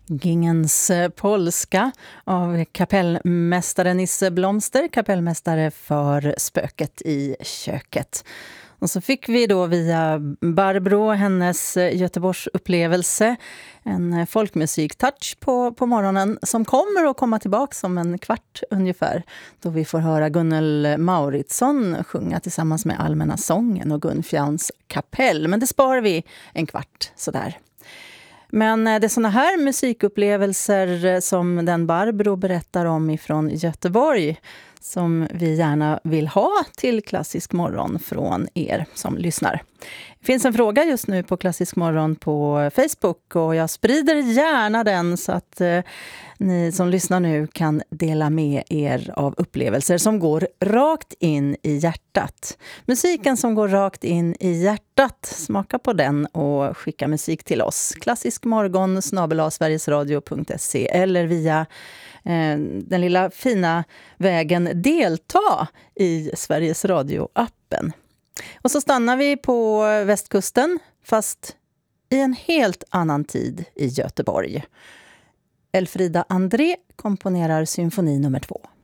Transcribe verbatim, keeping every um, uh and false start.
Gingens polska av kapellmästare Nisse Blomster, kapellmästare för Spöket i köket. Och så fick vi då via Barbro hennes Göteborgs upplevelse en folkmusiktouch på, på morgonen som kommer att komma tillbaka om en kvart ungefär. Då vi får höra Gunnel Mauritsson sjunga tillsammans med Allmänna sången och Gunfjauns kapell. Men det sparar vi en kvart sådär. Men det är såna här musikupplevelser som den Barbro berättar om ifrån Göteborg som vi gärna vill ha till Klassisk morgon från er som lyssnar. Det finns en fråga just nu på Klassisk morgon på Facebook och jag sprider gärna den så att eh, ni som lyssnar nu kan dela med er av upplevelser som går rakt in i hjärtat. Musiken som går rakt in i hjärtat, smaka på den och skicka musik till oss. Klassiskmorgon snabel-a sverigesradio punkt se eller via eh, den lilla fina vägen delta i Sveriges Radio-appen. Och så stannar vi på västkusten, fast i en helt annan tid i Göteborg. Elfrida André komponerar symfoni nummer två.